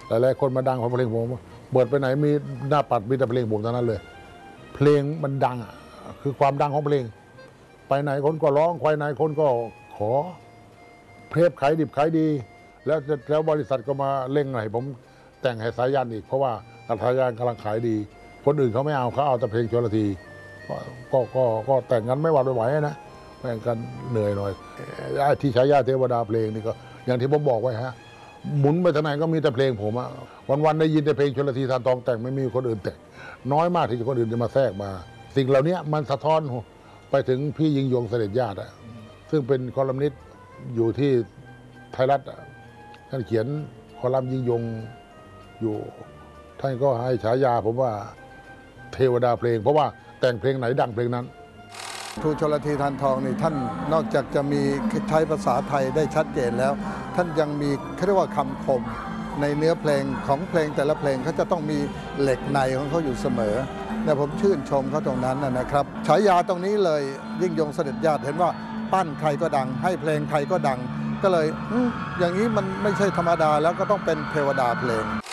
หลายๆคนมาดังเพราะเพลงผมเปิดไปไหนมีหน้าปัดมีแต่เพลงผมทั้งนั้นเลยเพลงมันดังคือความดังของเพลงไปไหนคนก็ร้องไปไหนคนก็ขอเพลงขายดิบขายดีแล้วบริษัทก็มาเร่งให้ผมแต่งให้สายันอีกเพราะว่าสายันกำลังขายดีคนอื่นเขาไม่เอาเขาเอาแต่เพลงชลทีก็แต่งกันไม่หวาดไม่ไหวนะแบ่งกันเหนื่อยหน่อยที่ฉายาเทวดาเพลงนี่ก็อย่างที่ผมบอกไว้ฮะหมุนไปทางไหนก็มีแต่เพลงผมวันๆได้ยินแต่เพลงชลทีทานทองแต่งไม่มีคนอื่นแต่งน้อยมากที่คนอื่นจะมาแทรกมาสิ่งเหล่านี้มันสะท้อนไปถึงพี่ยิ่งยงเสด็จญาติซึ่งเป็นคอลัมนิสต์อยู่ที่ไทยรัฐท่านเขียนคอลัมน์ยิ่งยงอยู่ท่านก็ให้ฉายาผมว่าเทวดาเพลงเพราะว่าแต่งเพลงไหนดังเพลงนั้นครูชลธีทานทองนี่ท่านนอกจากจะมีใช้ภาษาไทยได้ชัดเจนแล้วท่านยังมีเรียกว่าคำคมในเนื้อเพลงของเพลงแต่ละเพลงเขาจะต้องมีเหล็กในของเขาอยู่เสมอเนี่ยผมชื่นชมเขาตรงนั้นนะครับฉายาตรงนี้เลยยิ่งยงเสด็จญาติเห็นว่าปั้นใครก็ดังให้เพลงใครก็ดังก็เลยอย่างนี้มันไม่ใช่ธรรมดาแล้วก็ต้องเป็นเทวดาเพลง